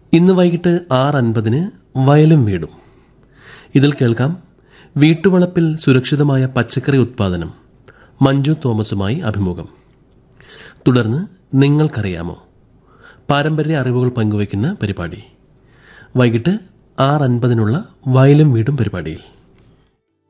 ഇന്ന് വൈകിട്ട് 6:50 വയലും വീടും. ഇതിൽ കേൾക്കാം വീട്ടുവളപ്പിൽ സുരക്ഷിതമായ പച്ചക്കറി ഉത്പാദനം. മഞ്ജു തോമസുമായി അഭിമുഖം. തുടർന്ന് നിങ്ങൾക്കറിയാമോ, പാരമ്പര്യ അറിവുകൾ പങ്കുവയ്ക്കുന്ന പരിപാടി. വൈകിട്ട് 6:50 വയലും വീടും പരിപാടിയിൽ